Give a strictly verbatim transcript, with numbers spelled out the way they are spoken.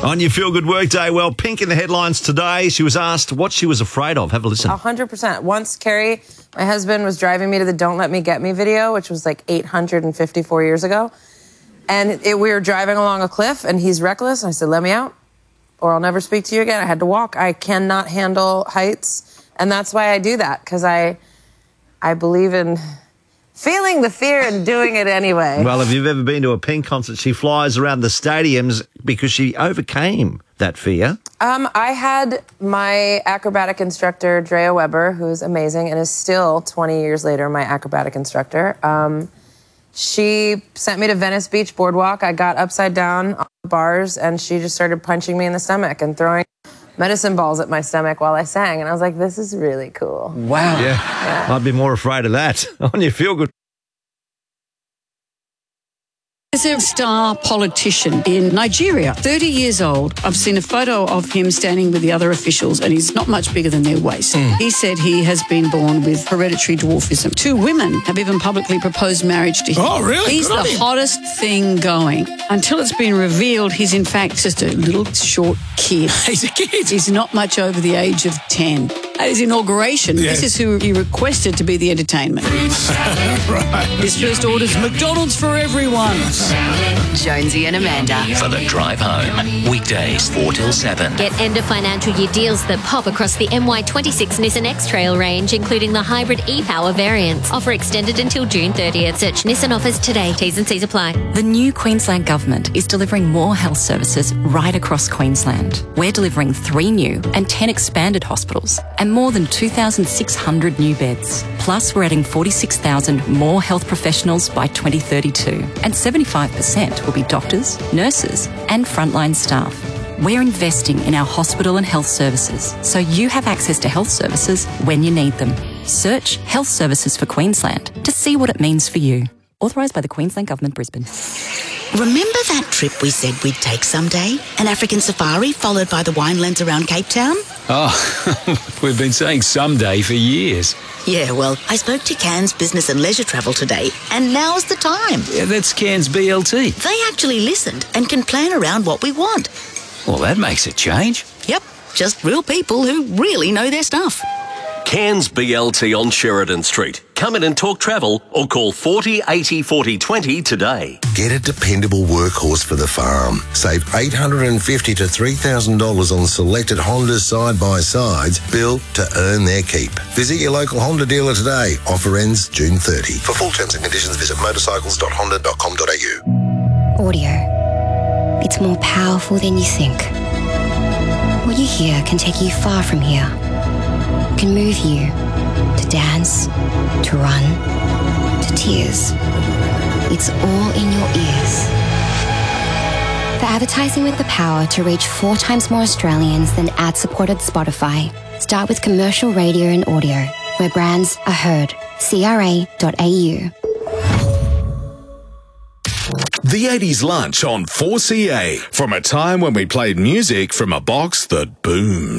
On your Feel Good Workday, well, Pink in the headlines today. She was asked what she was afraid of. Have a listen. A hundred percent. Once, Carrie, my husband, was driving me to the Don't Let Me Get Me video, which was like eight hundred fifty-four years ago. And it, we were driving along a cliff, and he's reckless. And I said, let me out, or I'll never speak to you again. I had to walk. I cannot handle heights. And that's why I do that, because I, I believe in feeling the fear and doing it anyway. Well, if you've ever been to a Pink concert, she flies around the stadiums because she overcame that fear. Um, I had my acrobatic instructor, Drea Weber, who's amazing and is still, twenty years later, my acrobatic instructor. Um, she sent me to Venice Beach Boardwalk. I got upside down on the bars, and she just started punching me in the stomach and throwing medicine balls at my stomach while I sang. And I was like, this is really cool. Wow. Yeah. yeah. I'd be more afraid of that. On your Feel Good. There's a star politician in Nigeria, thirty years old. I've seen a photo of him standing with the other officials, and he's not much bigger than their waist. Mm. He said he has been born with hereditary dwarfism. Two women have even publicly proposed marriage to him. Oh, really? He's Good the hottest thing going. Until it's been revealed, he's in fact just a little short kid. He's a kid. He's not much over the age of ten. At his inauguration, Yeah. this is who he requested to be the entertainment. Right. His first order's McDonald's for everyone. Jonesy and Amanda. For the drive home. Weekdays four till seven. Get end of financial year deals that pop across the M Y twenty-six Nissan X-Trail range, including the hybrid e-Power variants. Offer extended until June thirtieth. Search Nissan offers today. T's and C's apply. The new Queensland Government is delivering more health services right across Queensland. We're delivering three new and ten expanded hospitals and more than two thousand six hundred new beds. Plus, we're adding forty-six thousand more health professionals by twenty thirty-two. And seventy-five percent will be doctors, nurses and frontline staff. We're investing in our hospital and health services so you have access to health services when you need them. Search Health Services for Queensland to see what it means for you. Authorised by the Queensland Government, Brisbane. Remember that trip we said we'd take someday? An African safari followed by the winelands around Cape Town? Oh, we've been saying someday for years. Yeah, well, I spoke to Cairns Business and Leisure Travel today, and now's the time. Yeah, that's Cairns B L T. They actually listened and can plan around what we want. Well, that makes a change. Yep, just real people who really know their stuff. Cairns B L T on Sheridan Street. Come in and talk travel or call forty eighty forty twenty today. Get a dependable workhorse for the farm. Save eight hundred fifty dollars to three thousand dollars on selected Honda side-by-sides built to earn their keep. Visit your local Honda dealer today. Offer ends June thirtieth. For full terms and conditions, visit motorcycles dot honda dot com dot a u. Audio. It's more powerful than you think. What you hear can take you far from here. Can move you to dance, to run, to tears. It's all in your ears. For advertising with the power to reach four times more Australians than ad-supported Spotify, start with commercial radio and audio, where brands are heard. C R A dot A U. The eighties lunch on four C A. From a time when we played music from a box that boomed.